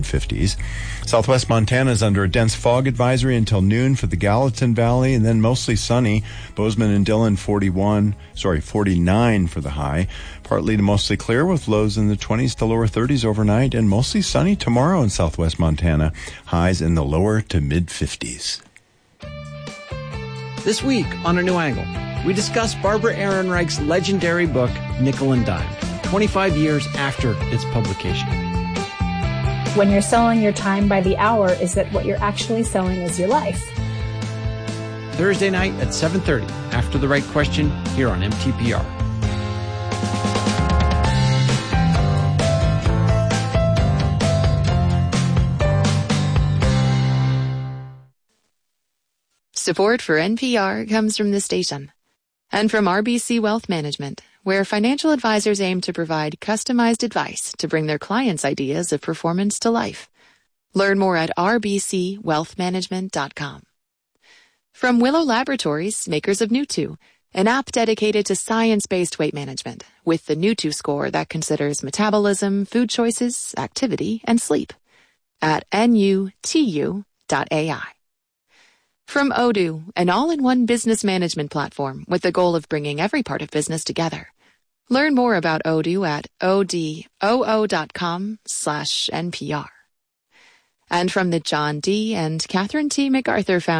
50s. Southwest Montana is under a dense fog advisory until noon for the Gallatin Valley, and then mostly sunny. Bozeman and Dillon 49 for the high. Partly to mostly clear with lows in the 20s to lower 30s overnight, and mostly sunny tomorrow in Southwest Montana. Highs in the lower to mid 50s. This week on A New Angle, we discuss Barbara Ehrenreich's legendary book, Nickel and Dime, 25 years after its publication. When you're selling your time by the hour, is that what you're actually selling is your life? Thursday night at 7:30, after the right question, here on MTPR. Support for NPR comes from this station and from RBC Wealth Management, where financial advisors aim to provide customized advice to bring their clients' ideas of performance to life. Learn more at rbcwealthmanagement.com. From Willow Laboratories, makers of Newtwo, an app dedicated to science-based weight management with the Newtwo score that considers metabolism, food choices, activity, and sleep at nutu.ai. From Odoo, an all-in-one business management platform with the goal of bringing every part of business together. Learn more about Odoo at odoo.com/NPR. And from the John D. and Catherine T. MacArthur Foundation,